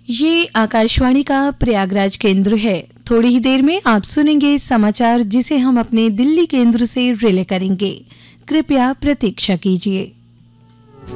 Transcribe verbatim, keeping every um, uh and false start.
ये आकाशवाणी का प्रयागराज केंद्र है। थोड़ी ही देर में आप सुनेंगे समाचार जिसे हम अपने दिल्ली केंद्र से रिले करेंगे। कृपया प्रतीक्षा कीजिए।